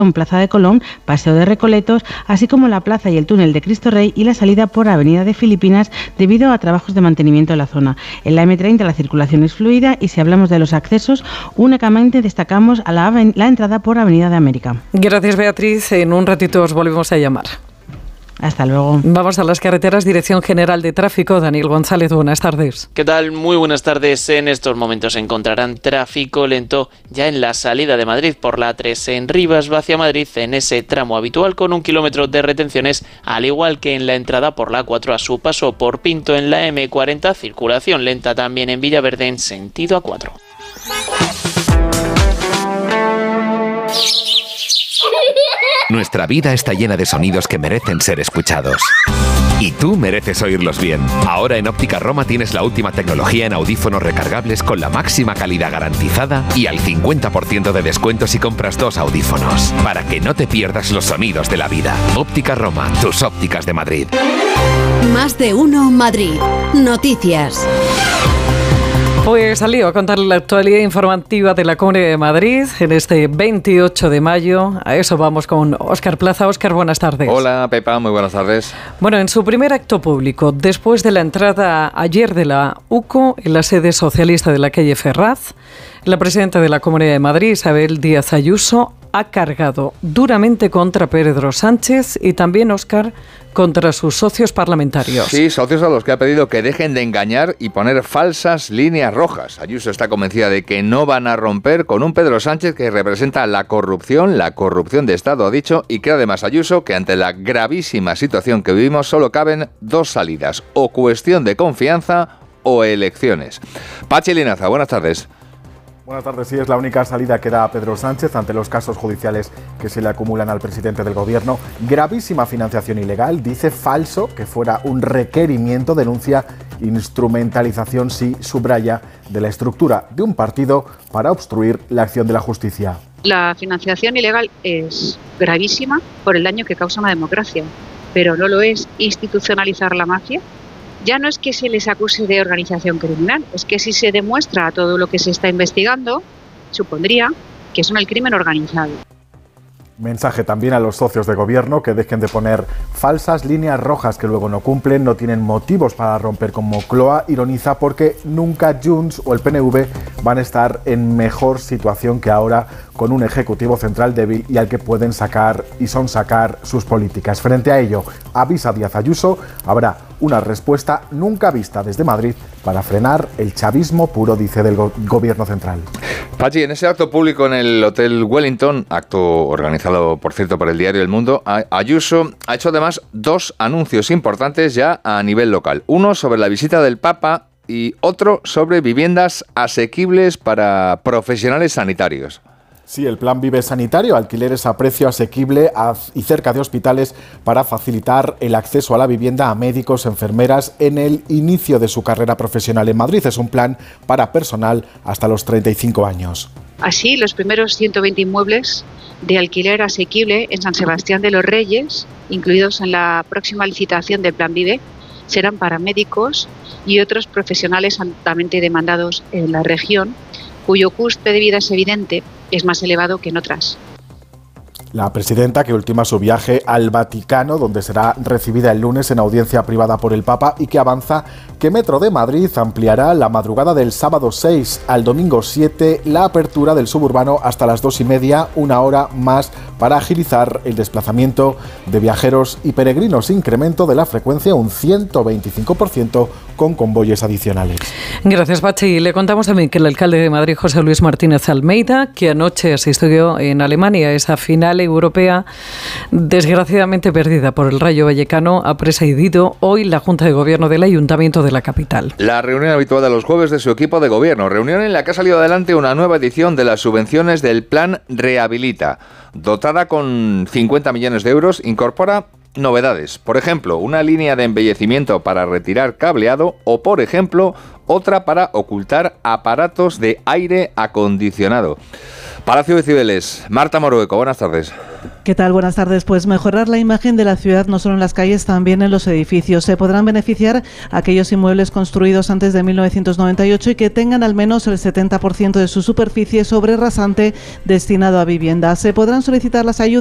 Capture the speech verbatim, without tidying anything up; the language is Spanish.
Plaza de Colón, Paseo de Recoletos, así como la plaza y el túnel de Cristo Rey y la salida por Avenida de Filipinas debido a trabajos de mantenimiento en la zona. En la eme treinta la circulación es fluida y si hablamos de los accesos, únicamente destacamos a la, la entrada por Avenida de América. Gracias, Beatriz. En un ratito os volvemos a llamar. Hasta luego. Vamos a las carreteras, Dirección General de Tráfico. Daniel González, buenas tardes. ¿Qué tal? Muy buenas tardes. En estos momentos encontrarán tráfico lento ya en la salida de Madrid por la A tres en Rivas hacia Madrid, en ese tramo habitual con un kilómetro de retenciones, al igual que en la entrada por la A cuatro a su paso por Pinto en la eme cuarenta, circulación lenta también en Villaverde en sentido A cuatro. Nuestra vida está llena de sonidos que merecen ser escuchados. Y tú mereces oírlos bien. Ahora en Óptica Roma tienes la última tecnología en audífonos recargables con la máxima calidad garantizada y al cincuenta por ciento de descuento si compras dos audífonos. Para que no te pierdas los sonidos de la vida. Óptica Roma, tus ópticas de Madrid. Más de uno Madrid. Noticias. Pues salió a contar la actualidad informativa de la Comunidad de Madrid en este veintiocho de mayo. A eso vamos con Óscar Plaza. Óscar, buenas tardes. Hola, Pepa, muy buenas tardes. Bueno, en su primer acto público, después de la entrada ayer de la U C O en la sede socialista de la calle Ferraz, la presidenta de la Comunidad de Madrid, Isabel Díaz Ayuso, ha cargado duramente contra Pedro Sánchez y también, Óscar, contra sus socios parlamentarios. Sí, socios a los que ha pedido que dejen de engañar y poner falsas líneas rojas. Ayuso está convencida de que no van a romper con un Pedro Sánchez que representa la corrupción, la corrupción de Estado, ha dicho, y cree además Ayuso que ante la gravísima situación que vivimos solo caben dos salidas, o cuestión de confianza o elecciones. Pachi Linaza, buenas tardes. Buenas tardes. Sí, es la única salida que da Pedro Sánchez ante los casos judiciales que se le acumulan al presidente del gobierno. Gravísima financiación ilegal, dice falso que fuera un requerimiento, denuncia instrumentalización, sí, subraya, de la estructura de un partido para obstruir la acción de la justicia. La financiación ilegal es gravísima por el daño que causa a la democracia, pero no lo es institucionalizar la mafia. Ya no es que se les acuse de organización criminal, es que si se demuestra todo lo que se está investigando, supondría que son el crimen organizado. Mensaje también a los socios de gobierno que dejen de poner falsas líneas rojas que luego no cumplen, no tienen motivos para romper con Moncloa, ironiza porque nunca Junts o el P N V van a estar en mejor situación que ahora con un ejecutivo central débil y al que pueden sacar y son sacar sus políticas. Frente a ello, avisa Díaz Ayuso, habrá una respuesta nunca vista desde Madrid para frenar el chavismo puro, dice, del go- gobierno central. Pachi, en ese acto público en el Hotel Wellington, acto organizado, por cierto, por el diario El Mundo, Ayuso ha hecho además dos anuncios importantes ya a nivel local. Uno sobre la visita del Papa y otro sobre viviendas asequibles para profesionales sanitarios. Sí, el plan Vive Sanitario, alquileres a precio asequible a, y cerca de hospitales para facilitar el acceso a la vivienda a médicos, enfermeras en el inicio de su carrera profesional en Madrid. Es un plan para personal hasta los treinta y cinco años. Así, los primeros ciento veinte inmuebles de alquiler asequible en San Sebastián de los Reyes, incluidos en la próxima licitación del plan Vive, serán para médicos y otros profesionales altamente demandados en la región, cuyo coste de vida es evidente, es más elevado que en otras. La presidenta, que ultima su viaje al Vaticano, donde será recibida el lunes en audiencia privada por el Papa, y que avanza que Metro de Madrid ampliará la madrugada del sábado seis al domingo siete la apertura del suburbano hasta las dos y media, una hora más para agilizar el desplazamiento de viajeros y peregrinos. Incremento de la frecuencia un ciento veinticinco por ciento con convoyes adicionales. Gracias, Pachi. Le contamos también que el alcalde de Madrid, José Luis Martínez Almeida, que anoche asistió en Alemania a esa final europea, desgraciadamente perdida por el Rayo Vallecano, ha presidido hoy la Junta de Gobierno del Ayuntamiento de la capital. La reunión habitual de los jueves de su equipo de gobierno, reunión en la que ha salido adelante una nueva edición de las subvenciones del Plan Rehabilita. Dotada con cincuenta millones de euros, incorpora novedades. Por ejemplo, una línea de embellecimiento para retirar cableado o, por ejemplo, otra para ocultar aparatos de aire acondicionado. Palacio de Cibeles, Marta Morueco, buenas tardes. ¿Qué tal? Buenas tardes. Pues mejorar la imagen de la ciudad no solo en las calles, también en los edificios. Se podrán beneficiar aquellos inmuebles construidos antes de mil novecientos noventa y ocho y que tengan al menos el setenta por ciento de su superficie sobre rasante destinado a vivienda. Se podrán solicitar las ayudas